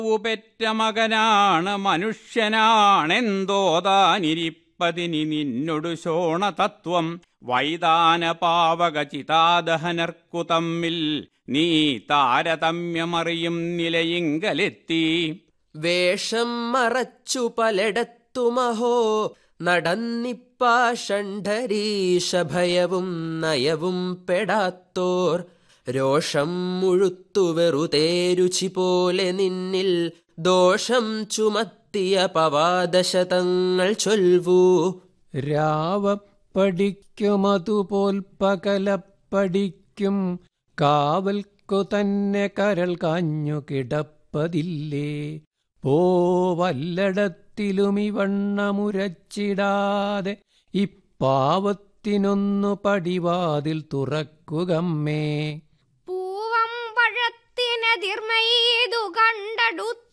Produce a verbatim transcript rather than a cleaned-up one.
പെറ്റ മകനാണ് മനുഷ്യനാണെന്തോതാനിരിപ്പതിനി നിന്നൊടു ശോണ തത്വം. വൈതാന പാവക ചിതാദഹനർക്കു തമ്മിൽ നീ താരതമ്യമറിയും നിലയിങ്കലെത്തി. വേഷം മറച്ചു പലയിടത്തുമഹോ നടന്നിപ്പാഷണ്ഡരീശഭയവും നയവും പെടാത്തോർ. രോഷം മുഴുത്തു വെറുതേ രുചി പോലെ നിന്നിൽ ദോഷം ചുമത്തിയ പവാദശതങ്ങൾ ചൊൽവൂ. രാവപ്പടിക്കുമതുപോൽ പകലപ്പടിക്കും കാവൽക്കു തന്നെ കരൾ കാഞ്ഞു കിടപ്പതില്ലേ. പോവല്ലടത്തിലും ഇവണ്ണമുരച്ചിടാതെ ഇപ്പാവത്തിനൊന്നു പടിവാതിൽ തുറക്കുകമ്മേ. പൂവം പഴത്തിനെതിർമയിതു കണ്ടടു